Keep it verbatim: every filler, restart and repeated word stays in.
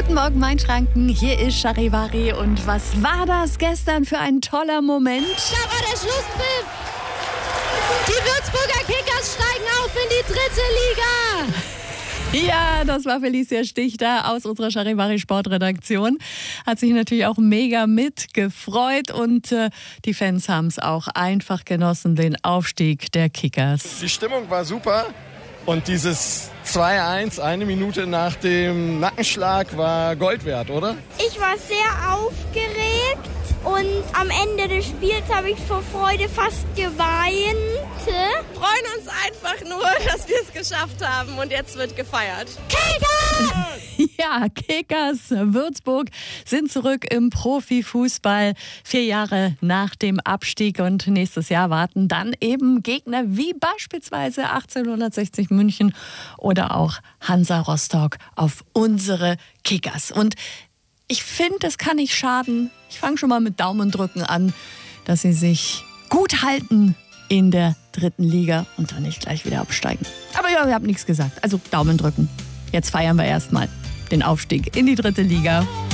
Guten Morgen, Mainfranken. Hier ist Charivari. Und was war das gestern für ein toller Moment? Da war der Schlusspfiff. Die Würzburger Kickers steigen auf in die dritte Liga. Ja, das war Felicia Stichter aus unserer Charivari Sportredaktion. Hat sich natürlich auch mega mitgefreut und äh, die Fans haben es auch einfach genossen, den Aufstieg der Kickers. Die Stimmung war super und dieses zwei eins, eine Minute nach dem Nackenschlag, war Gold wert, oder? Ich war sehr aufgeregt und am Ende des Spiels habe ich vor Freude fast geweint. Wir freuen uns einfach nur, dass wir es geschafft haben und jetzt wird gefeiert. Kickers! Ja, Kickers Würzburg sind zurück im Profifußball. Vier Jahre nach dem Abstieg und nächstes Jahr warten dann eben Gegner wie beispielsweise achtzehnhundertsechzig München oder auch Hansa Rostock auf unsere Kickers. Und ich finde, es kann nicht schaden. Ich fange schon mal mit Daumendrücken an, dass sie sich gut halten in der dritten Liga und dann nicht gleich wieder absteigen. Aber ja, wir haben nichts gesagt. Also Daumen drücken. Jetzt feiern wir erstmal den Aufstieg in die dritte Liga.